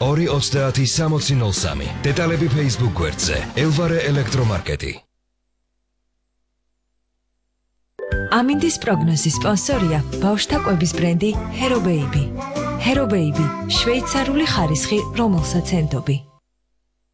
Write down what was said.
230 დეტალები Facebook გვერდზე ელვარე ელექტრომარკეტი. ამინდის პროგნოზის სპონსორია ბავშვთა კვების ბრენდი Hero Baby. Hero Baby, შვეიცარიული ხარისხი, რომელსაც ენდობი.